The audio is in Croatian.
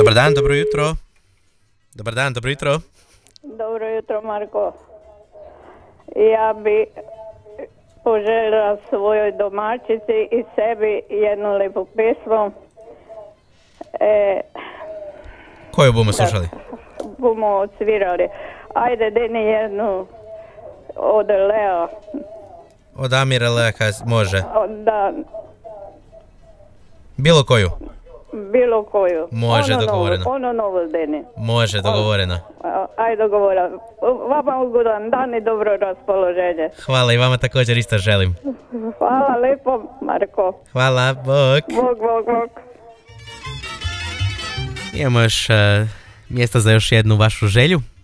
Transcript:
Dobar dan, dobro jutro. Dobar dan, dobro jutro. Dobro jutro, Marko. Ja bi poželjela svojoj domaćici i sebi jednu lijepu pesmu. Koju bomo slušali? Bomo odsvirali. Ajde, deni jednu od Lea. Od Amira Lea, može. Da, Bilo koju? bilo koju. Može, dogovoreno. Ono novo, deni. Može, dogovoreno. Ajde, dogovoreno. Vama ugodan dan i dobro raspoloženje. Hvala i vama također isto želim. Hvala lepo, Marko. Hvala, bok. Bok. Imamo još mjesta za još jednu vašu želju.